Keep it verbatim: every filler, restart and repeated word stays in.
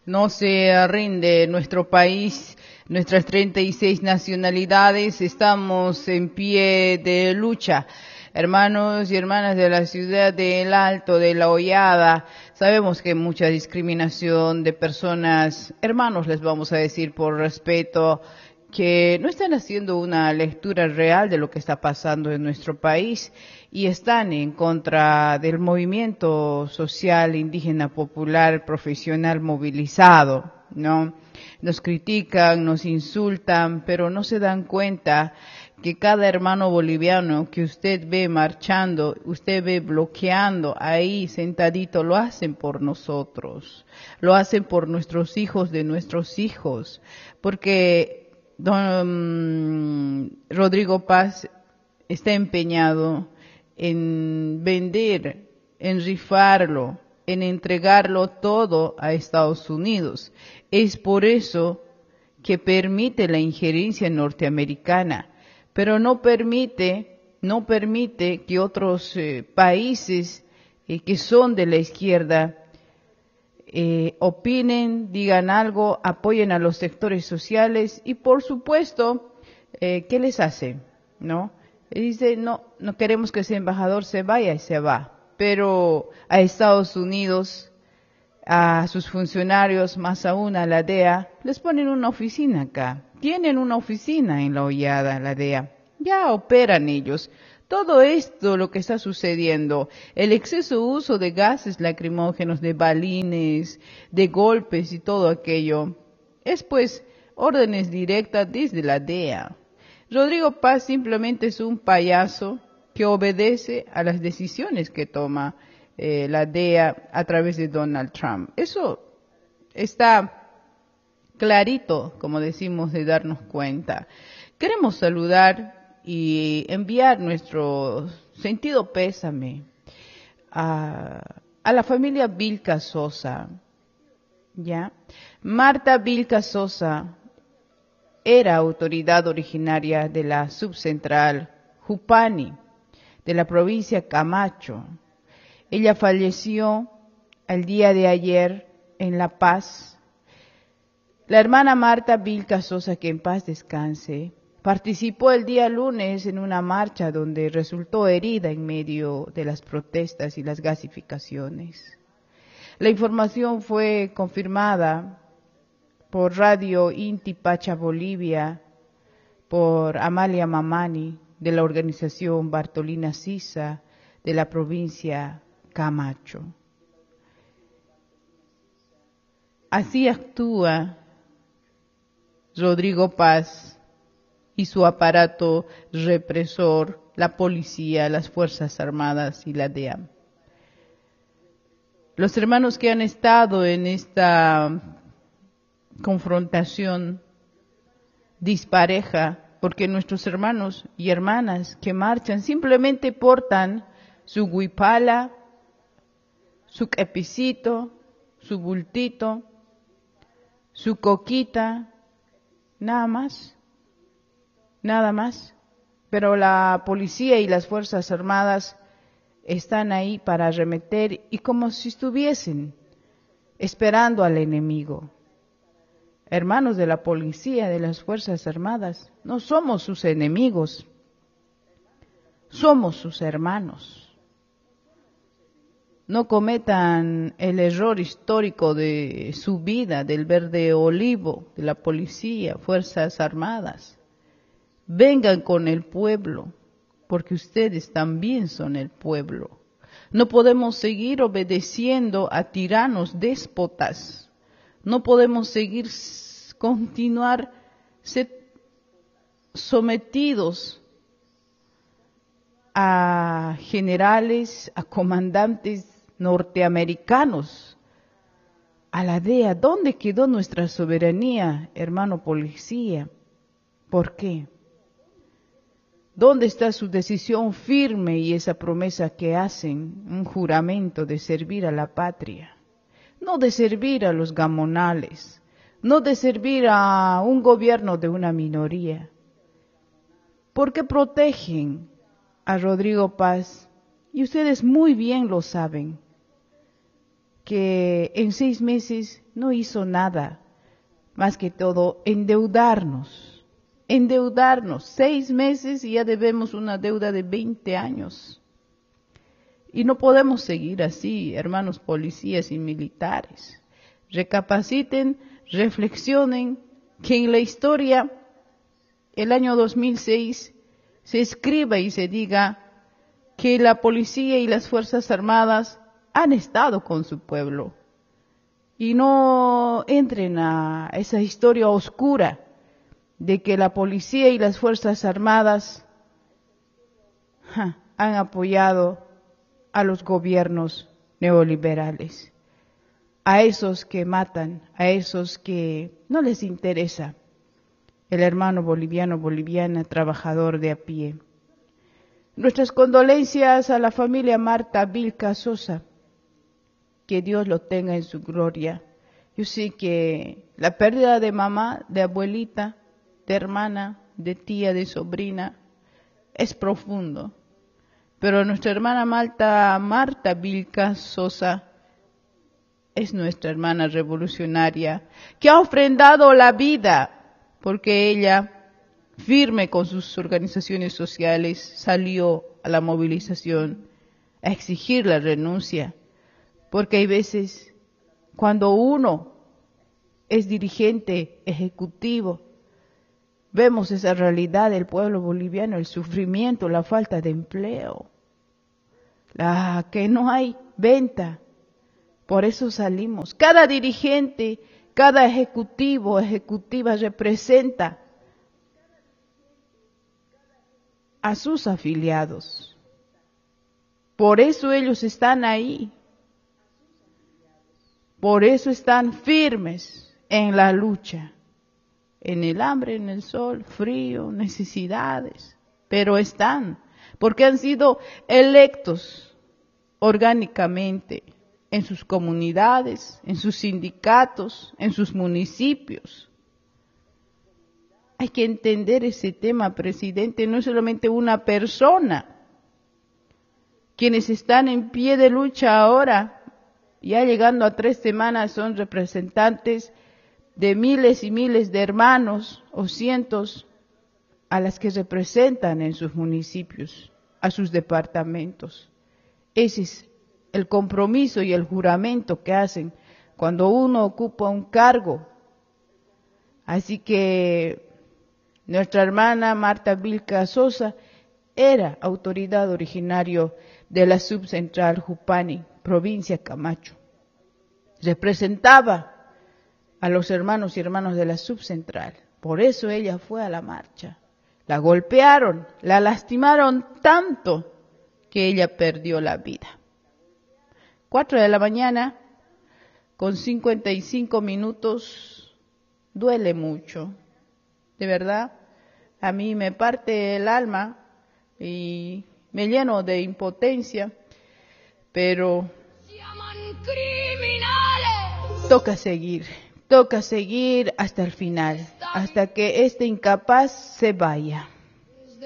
No se rinde nuestro país, nuestras treinta y seis nacionalidades, estamos en pie de lucha. Hermanos y hermanas de la ciudad del Alto, de La Hollada, sabemos que hay mucha discriminación de personas, hermanos les vamos a decir por respeto, que no están haciendo una lectura real de lo que está pasando en nuestro país y están en contra del movimiento social, indígena, popular, profesional movilizado, ¿no? Nos critican, nos insultan, pero no se dan cuenta que cada hermano boliviano que usted ve marchando, usted ve bloqueando ahí sentadito, lo hacen por nosotros, lo hacen por nuestros hijos de nuestros hijos, porque don Rodrigo Paz está empeñado en vender, en rifarlo, en entregarlo todo a Estados Unidos. Es por eso que permite la injerencia norteamericana, pero no permite, no permite que otros eh, países eh, que son de la izquierda eh, opinen, digan algo, apoyen a los sectores sociales y por supuesto, eh, ¿qué les hace? ¿No? Y dice, no, no queremos que ese embajador se vaya y se va, pero a Estados Unidos, a sus funcionarios, más aún a la D E A, les ponen una oficina acá. Tienen una oficina en La Hollada, la D E A. Ya operan ellos. Todo esto, lo que está sucediendo, el exceso uso de gases lacrimógenos, de balines, de golpes y todo aquello, es pues órdenes directas desde la D E A. Rodrigo Paz simplemente es un payaso que obedece a las decisiones que toma eh, la D E A a través de Donald Trump. Eso está clarito, como decimos, de darnos cuenta. Queremos saludar y enviar nuestro sentido pésame a, a la familia Vilca Sosa, ¿ya? Marta Vilca Sosa era autoridad originaria de la subcentral Jupani, de la provincia Camacho. Ella falleció el día de ayer en La Paz. La hermana Marta Vilca Sosa, que en paz descanse, participó el día lunes en una marcha donde resultó herida en medio de las protestas y las gasificaciones. La información fue confirmada por Radio Inti Pacha Bolivia, por Amalia Mamani, de la organización Bartolina Sisa, de la provincia Camacho. Así actúa Rodrigo Paz y su aparato represor, la policía, las Fuerzas Armadas y la D E A. Los hermanos que han estado en esta confrontación dispareja, porque nuestros hermanos y hermanas que marchan simplemente portan su huipala, su quepicito, su bultito, su coquita, nada más, nada más. Pero la policía y las Fuerzas Armadas están ahí para arremeter y como si estuviesen esperando al enemigo. Hermanos de la policía, de las Fuerzas Armadas, no somos sus enemigos, somos sus hermanos. No cometan el error histórico de su vida, del verde olivo, de la policía, Fuerzas Armadas. Vengan con el pueblo, porque ustedes también son el pueblo. No podemos seguir obedeciendo a tiranos déspotas. No podemos seguir, continuar sometidos a generales, a comandantes norteamericanos, a la D E A. ¿Dónde quedó nuestra soberanía, hermano policía? ¿Por qué? ¿Dónde está su decisión firme y esa promesa que hacen, un juramento de servir a la patria? No de servir a los gamonales, no de servir a un gobierno de una minoría. ¿Por qué protegen a Rodrigo Paz? Y ustedes muy bien lo saben. que en seis meses no hizo nada, más que todo endeudarnos, endeudarnos, seis meses y ya debemos una deuda de veinte años. Y no podemos seguir así, hermanos policías y militares. Recapaciten, reflexionen que en la historia, el año dos mil seis, se escriba y se diga que la policía y las Fuerzas Armadas han estado con su pueblo. Y no entren a esa historia oscura de que la policía y las Fuerzas Armadas ja, han apoyado a los gobiernos neoliberales, a esos que matan, a esos que no les interesa el hermano boliviano, boliviana, trabajador de a pie. Nuestras condolencias a la familia Marta Vilca Sosa, que Dios lo tenga en su gloria. Yo sé que la pérdida de mamá, de abuelita, de hermana, de tía, de sobrina, es profundo. Pero nuestra hermana Marta, Marta Vilca Sosa es nuestra hermana revolucionaria que ha ofrendado la vida porque ella, firme con sus organizaciones sociales, salió a la movilización a exigir la renuncia. Porque hay veces cuando uno es dirigente ejecutivo, vemos esa realidad del pueblo boliviano, el sufrimiento, la falta de empleo, la que no hay venta. Por eso salimos. Cada dirigente, cada ejecutivo, ejecutiva representa a sus afiliados. Por eso ellos están ahí. Por eso están firmes en la lucha. En el hambre, en el sol, frío, necesidades. Pero están, porque han sido electos orgánicamente en sus comunidades, en sus sindicatos, en sus municipios. Hay que entender ese tema, presidente, no es solamente una persona. Quienes están en pie de lucha ahora, ya llegando a tres semanas, son representantes de miles y miles de hermanos o cientos a las que representan en sus municipios, a sus departamentos. Ese es el compromiso y el juramento que hacen cuando uno ocupa un cargo. Así que nuestra hermana Marta Vilca Sosa era autoridad originario de la subcentral Jupani, provincia Camacho. Representaba a los hermanos y hermanas de la subcentral. Por eso ella fue a la marcha. La golpearon, la lastimaron tanto que ella perdió la vida. Cuatro de la mañana, con cincuenta y cinco minutos, duele mucho. De verdad, a mí me parte el alma y me lleno de impotencia, pero toca seguir, toca seguir hasta el final, hasta que este incapaz se vaya.